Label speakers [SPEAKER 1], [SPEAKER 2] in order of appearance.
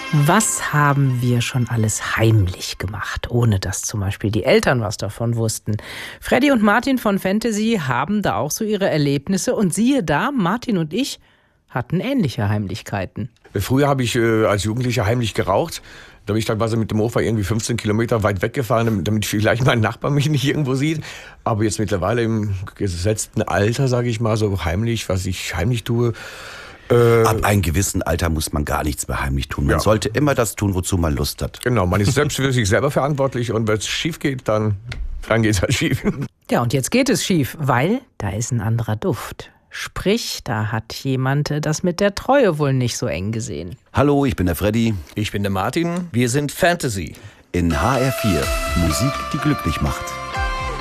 [SPEAKER 1] Was haben wir schon alles heimlich gemacht, ohne dass zum Beispiel die Eltern was davon wussten? Freddy und Martin von Fantasy haben da auch so ihre Erlebnisse. Und siehe da, Martin und ich hatten ähnliche Heimlichkeiten.
[SPEAKER 2] Früher habe ich als Jugendlicher heimlich geraucht. Da bin ich teilweise mit dem Mofa irgendwie 15 Kilometer weit weggefahren, damit vielleicht mein Nachbar mich nicht irgendwo sieht. Aber jetzt mittlerweile im gesetzten Alter, sage ich mal, so heimlich, was ich heimlich tue.
[SPEAKER 3] Ab einem gewissen Alter muss man gar nichts mehr heimlich tun. Man sollte immer das tun, wozu man Lust hat.
[SPEAKER 2] Genau, man ist selbst für sich selber verantwortlich und wenn es schief geht, dann geht es halt schief.
[SPEAKER 1] Ja, und jetzt geht es schief, weil da ist ein anderer Duft. Sprich, da hat jemand das mit der Treue wohl nicht so eng gesehen.
[SPEAKER 3] Hallo, ich bin der Freddy.
[SPEAKER 4] Ich bin der Martin. Wir sind Fantasy.
[SPEAKER 3] In HR4. Musik, die glücklich macht.